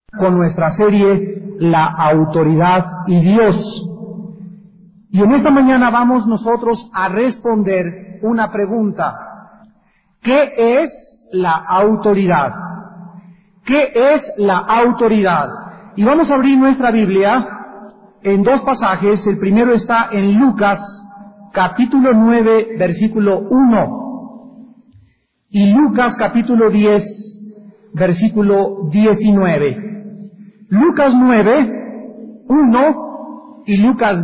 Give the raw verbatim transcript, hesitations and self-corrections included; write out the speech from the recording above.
con nuestra serie La Autoridad y Dios. Y en esta mañana vamos nosotros a responder una pregunta. ¿Qué es la autoridad? ¿Qué es la autoridad? Y vamos a abrir nuestra Biblia en dos pasajes. El primero está en Lucas, capítulo nueve, versículo uno. Y Lucas, capítulo diez, versículo diecinueve. Lucas nueve, uno y Lucas